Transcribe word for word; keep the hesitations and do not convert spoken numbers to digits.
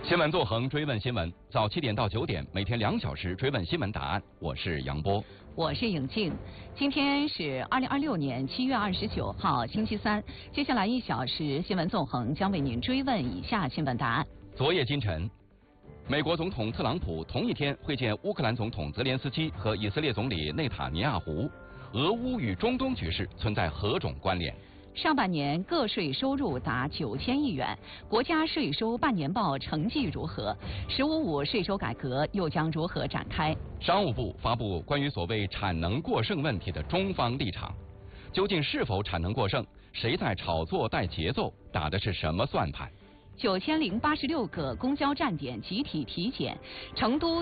新闻纵横追问新闻，早七点到九点，每天两小时追问新闻答案。我是杨波， 我是颖静。今天是二零二六年七月二十九号，星期三。接下来一小时，新闻纵横将为您追问以下新闻答案。 昨夜今晨，美国总统特朗普同一天会见乌克兰总统泽连斯基和以色列总理内塔尼亚胡，俄乌与中东局势存在何种关联？ 上半年个税收入达九千亿元，国家税收半年报成绩如何？十五五税收改革又将如何展开？ 商务部发布关于所谓产能过剩问题的中方立场，究竟是否产能过剩？谁在炒作带节奏？打的是什么算盘？ 九千零八十六个公交站点集体体检，成都